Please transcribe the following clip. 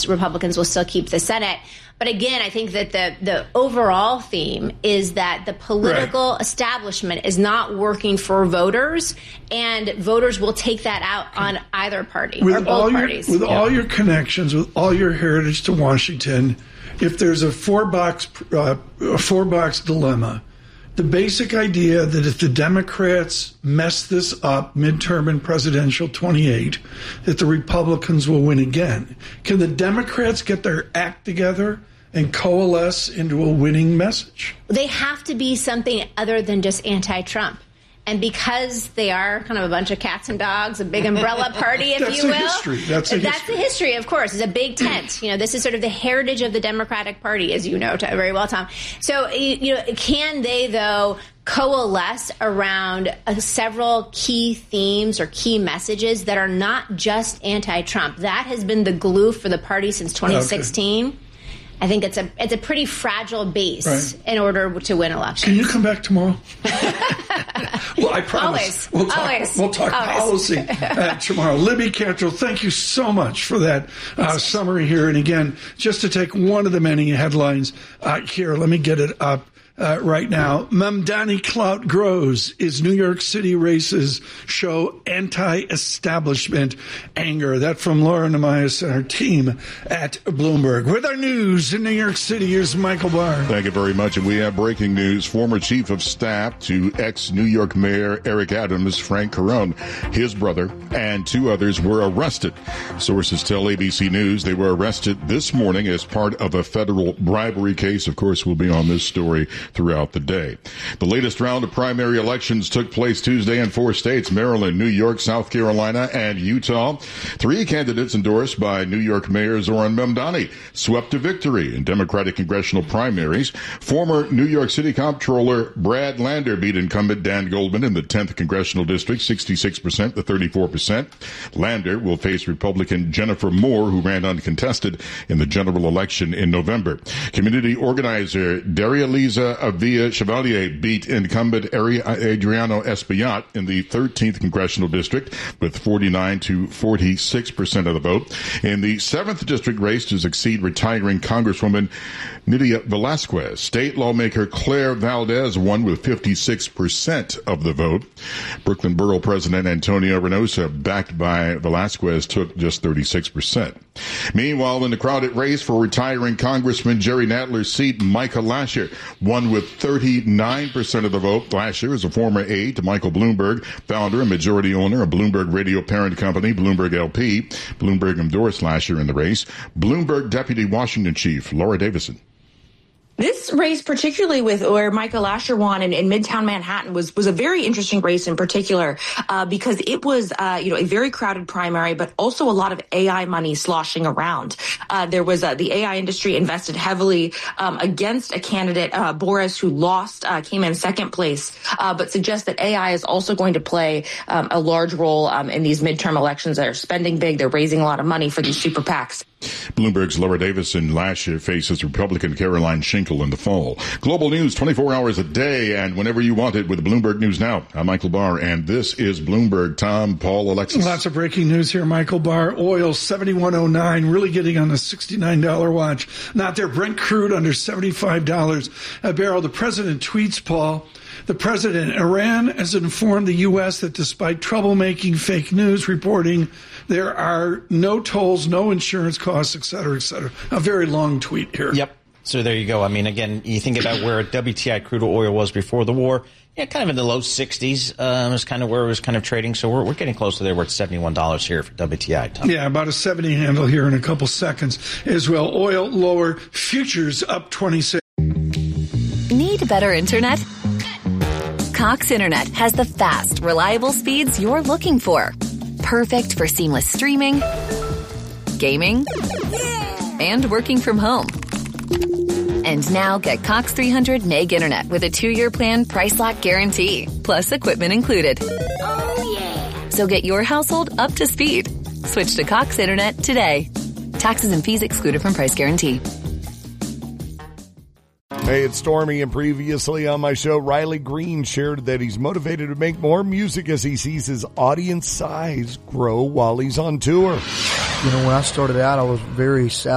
Republicans will still keep the Senate. But again, I think that the overall theme is that the political establishment is not working for voters, and voters will take that out on either party or both parties. With all your connections, with all your heritage to Washington, if there's a four-box dilemma, the basic idea that if the Democrats mess this up midterm and presidential 28, that the Republicans will win again. Can the Democrats get their act together and coalesce into a winning message? They have to be something other than just anti-Trump. And because they are kind of a bunch of cats and dogs, a big umbrella party, if you will. That's the history, of course. It's a big tent. This is sort of the heritage of the Democratic Party, as you know very well, Tom. So, can they, though, coalesce around several key themes or key messages that are not just anti-Trump? That has been the glue for the party since 2016. Okay. I think it's a pretty fragile base in order to win elections. Can you come back tomorrow? Well, I promise. Always. We'll talk policy tomorrow. Libby Cantrell, thank you so much for that summary here. And again, just to take one of the many headlines here, let me get it up. Right now, Mamdani clout grows as New York City races show anti-establishment anger. That from Laura Namias and our team at Bloomberg. With our news in New York City, here's Michael Barr. Thank you very much. And we have breaking news. Former chief of staff to ex-New York Mayor Eric Adams, Frank Carone, his brother, and two others were arrested. Sources tell ABC News they were arrested this morning as part of a federal bribery case. Of course, we'll be on this story throughout the day. The latest round of primary elections took place Tuesday in 4 states, Maryland, New York, South Carolina, and Utah. 3 candidates endorsed by New York Mayor Zohran Mamdani swept to victory in Democratic congressional primaries. Former New York City Comptroller Brad Lander beat incumbent Dan Goldman in the 10th Congressional District, 66% to 34%. Lander will face Republican Jennifer Moore, who ran uncontested in the general election in November. Community organizer Daria Liza Avia Chevalier beat incumbent Adriano Espaillat in the 13th Congressional District with 49 to 46% of the vote. In the 7th District race to succeed retiring Congresswoman Nydia Velázquez, state lawmaker Claire Valdez won with 56% of the vote. Brooklyn Borough President Antonio Reynosa, backed by Velázquez, took just 36%. Meanwhile, in the crowded race for retiring Congressman Jerry Nadler's seat, Michael Lasher won with 39% of the vote. Lasher is a former aide to Michael Bloomberg, founder and majority owner of Bloomberg Radio parent company, Bloomberg LP. Bloomberg endorsed Lasher in the race. Bloomberg Deputy Washington Chief Laura Davison. This race, particularly with where Michael Lasher won in Midtown Manhattan, was a very interesting race in particular because it was, a very crowded primary, but also a lot of AI money sloshing around. There was the AI industry invested heavily against a candidate, Boris, who lost, came in second place, but suggests that AI is also going to play a large role in these midterm elections. They're spending big. They're raising a lot of money for these super PACs. Bloomberg's Laura Davison last year faces Republican Caroline Schinkel in the fall. Global news 24 hours a day and whenever you want it with Bloomberg News Now. I'm Michael Barr, and this is Bloomberg. Tom, Paul, Alexis. Lots of breaking news here, Michael Barr. Oil, $71.09, really getting on the $69 watch. Not there. Brent crude under $75 a barrel. The president tweets, Paul. The president, Iran has informed the U.S. that despite troublemaking fake news reporting, there are no tolls, no insurance costs, et cetera, et cetera. A very long tweet here. Yep. So there you go. I mean, again, you think about where WTI crude oil was before the war. Yeah, kind of in the low 60s is kind of where it was kind of trading. So we're getting close to there. We're at $71 here for WTI. Tom. Yeah, about a 70 handle here in a couple seconds as well. Oil lower, futures up 26. Need better internet? Cox Internet has the fast, reliable speeds you're looking for. Perfect for seamless streaming, gaming, and working from home. And now get Cox 300 meg internet with a 2-year plan price lock guarantee, plus equipment included. Oh, yeah. So get your household up to speed. Switch to Cox Internet today. Taxes and fees excluded from price guarantee. Hey, it's Stormy, and previously on my show, Riley Green shared that he's motivated to make more music as he sees his audience size grow while he's on tour. You know, when I started out, I was very